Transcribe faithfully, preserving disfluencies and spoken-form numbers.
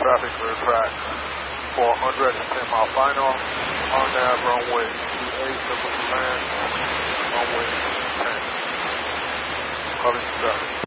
traffic clear track for one hundred ten mile final on nav runway two eight, triple land, runway ten. Calling traffic.